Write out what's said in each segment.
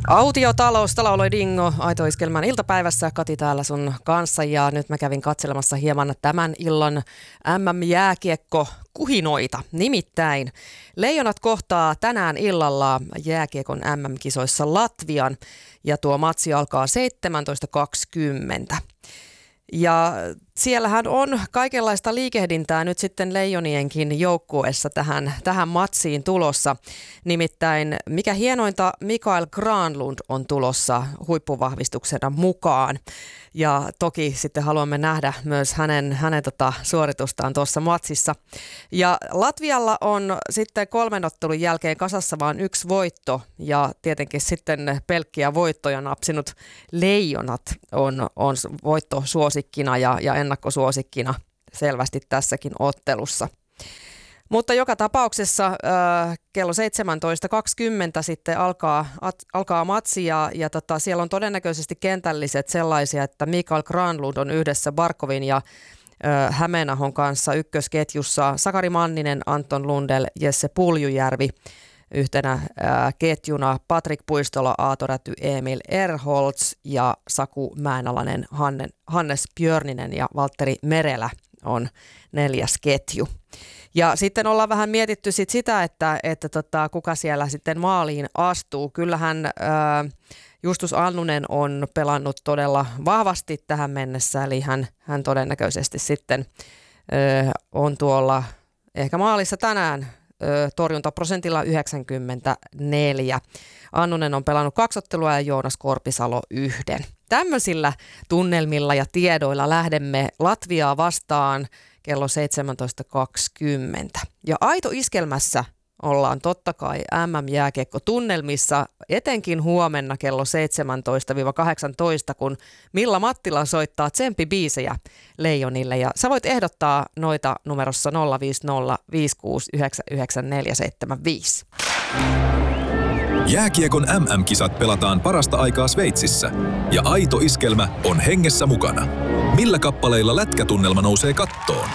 Autiotalous, lauloi Dingo, Aito Iskelmän iltapäivässä. Kati täällä sun kanssa ja nyt mä kävin katselemassa hieman tämän illan MM-jääkiekko kuhinoita. Nimittäin Leijonat kohtaa tänään illalla jääkiekon MM-kisoissa Latvian ja tuo matsi alkaa 17.20. Ja siellähän on kaikenlaista liikehdintää nyt sitten Leijonienkin joukkueessa tähän matsiin tulossa. Nimittäin mikä hienointa, Mikael Granlund on tulossa huippuvahvistuksena mukaan. Ja toki sitten haluamme nähdä myös hänen suoritustaan tuossa matsissa. Ja Latvialla on sitten 3 ottelun jälkeen kasassa vain 1 voitto. Ja tietenkin sitten pelkkiä voittoja napsinut Leijonat on voittosuosikkina ja ennakkosuosikkina selvästi tässäkin ottelussa. Mutta joka tapauksessa kello 17.20 sitten alkaa matsi ja siellä on todennäköisesti kentälliset sellaisia, että Mikael Granlund on yhdessä Barkovin ja Hämeenahon kanssa ykkösketjussa, Sakari Manninen, Anton Lundell, Jesse Puljujärvi yhtenä ketjuna, Patrik Puistola, Aato Räty, Emil Erholz ja Saku Mäenalainen, Hannes Björninen ja Valtteri Merelä on 4. ketju. Ja sitten ollaan vähän mietitty sitä, että kuka siellä sitten maaliin astuu. Kyllähän Justus Annunen on pelannut todella vahvasti tähän mennessä, eli hän todennäköisesti sitten on tuolla ehkä maalissa tänään torjuntaprosentilla 94. Annunen on pelannut 2 ottelua ja Joonas Korpisalo 1. Tämmöisillä tunnelmilla ja tiedoilla lähdemme Latviaa vastaan kello 17.20. Ja Aito Iskelmässä ollaan totta kai MM-jääkiekko-tunnelmissa, etenkin huomenna kello 17-18, kun Milla Mattila soittaa tsemppibiisejä Leijonille. Ja sä voit ehdottaa noita numerossa 050 5699475. Jääkiekon MM-kisat pelataan parasta aikaa Sveitsissä ja Aito Iskelmä on hengessä mukana. Millä kappaleilla lätkätunnelma nousee kattoon?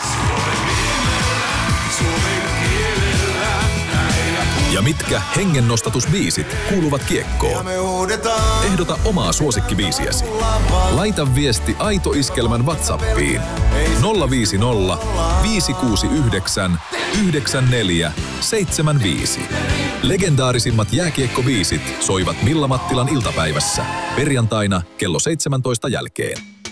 Ja mitkä hengennostatusbiisit kuuluvat kiekkoon? Ehdota omaa suosikkibiisiäsi. Laita viesti Aito Iskelmän WhatsAppiin 050 569 9475. Legendaarisimmat jääkiekkobiisit soivat Milla Mattilan iltapäivässä perjantaina kello 17 jälkeen.